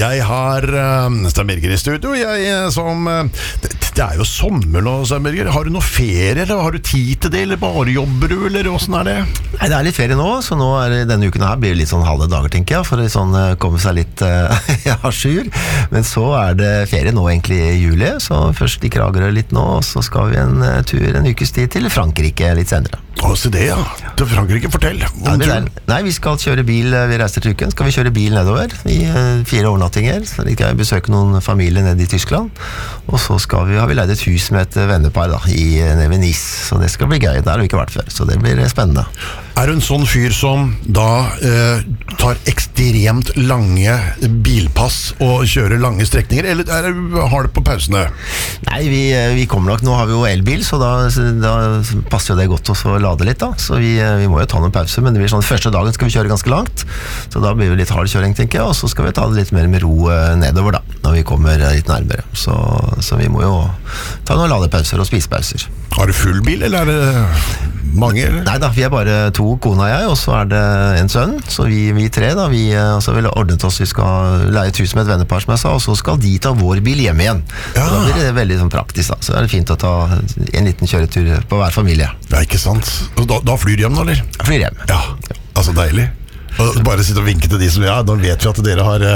Jeg har Steinberger i studio. Det jo sommer nå, Steinberger. Har du noe ferie, eller har du tid til det, eller bare jobber du, eller hvordan det? Nei, det litt ferie nå, så nå denne uken her blir det litt sånn halve dager, tenker jeg, for å komme seg litt à jour. Men så det ferie nå egentlig i juli, så først i Kragerø litt nå, og så skal vi en tur en ukes tid til Frankrike litt senere. Se det, ja. Til Frankrike, fortell. Nei, vi skal kjøre bil, vi reiser til uken, skal vi kjøre bil nedover i 4 overnattinger, så vi skal besøke noen familier nede i Tyskland, og så har vi leid et hus med et vennepar da, nede ved Nice, så det skal bli gøy, der har vi ikke vært før, så det blir spennende. Du en sånn fyr som da tar ekstremt lange bilpass og kjører lange strekninger, eller har det på pausene? Nei, vi kommer nok, nå har vi jo elbil, så da passer jo det godt å lade litt da, så vi må jo ta noen pauser, men det blir sånn, første dagen skal vi kjøre ganske langt, så da blir det litt hard kjøring, tenker jeg, og så skal vi ta det litt mer med ro nedover da, når vi kommer litt nærmere, så vi må jo ta noen ladepauser og spisepauser. Har du full bil, eller det mange? Eller? Nei da, vi bare 2, kona og jeg, og så det en sønn, så vi 3 da, så vi ordnet oss, vi skal leie et hus med et vennepar som jeg sa, og så skal de ta vår bil hjem igjen. Ja. Da blir det veldig sånn praktisk da, så det fint å ta en liten kjøretur på hver familie. Ja, ikke sant? Da flyr hjem da, eller? Flyr hjem. Ja, altså deilig. Og bare sitte og vinke til de som, da vet vi at dere har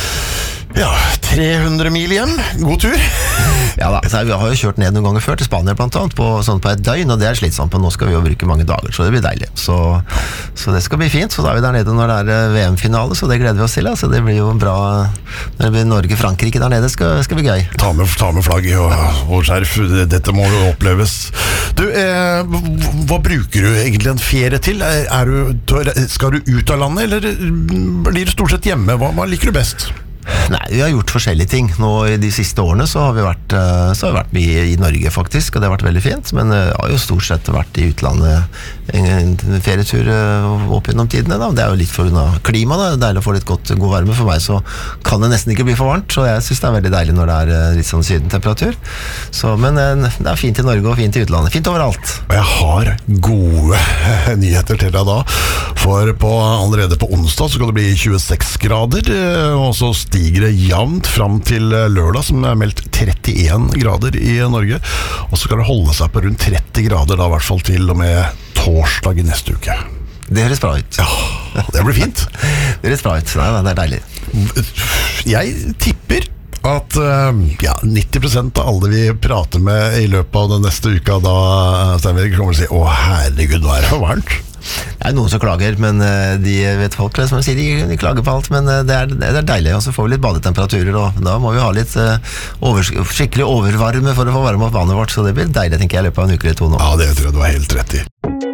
300 mil hjem. God tur. Ja da, så vi har jo kjørt ned noen ganger før til Spania blant annet, på et døgn, og det slitsomt, men nå skal vi jo bruke mange dager, så det blir deilig. Så det skal bli fint, så da vi der nede når det VM-finale, så det gleder vi oss til, så det blir jo bra, når det blir Norge-Frankrike der nede, skal bli gøy. Ta med flagg og skjerf, dette må jo oppleves. Du, hva bruker du egentlig en ferie til? Skal du ut av landet, eller blir du stort sett hjemme? Hva liker du best? Nei, vi har gjort forskjellige ting. Nå i de siste årene så har vi vært mye i Norge faktisk, og det har vært veldig fint, men jeg har jo stort sett vært i utlandet en ferietur opp gjennom tidene da. Det jo litt for grunn av klima da. Det deilig å få litt god varme. For meg så kan det nesten ikke bli for varmt, så jeg synes det veldig deilig når det litt sånn sydentemperatur. Men det fint i Norge og fint i utlandet. Fint overalt. Og jeg har gode nyheter til deg da, for allerede på onsdag så skal det bli 26 grader, og så stiger det jevnt fram til lørdag, som meldt 31 grader i Norge, og så skal det holde seg på rundt 30 grader da, i hvert fall til og med torsdag i neste uke. Det høres bra ut. Ja, det blir fint. Det høres bra ut, nei, det deilig. Jeg tipper at 90% av alle vi prater med i løpet av den neste uka da, Steinberg, kommer til å si, herregud, nå det for varmt. Det noen som klager, men de vet folk som sier, de klager på alt, men det deilig, og så får vi litt badetemperaturer, og da må vi ha litt skikkelig overvarme for å få varme opp vannet vårt, så det blir deilig, tenker jeg, i løpet av en uke eller 2 nå. Ja, det tror jeg du har helt rett i.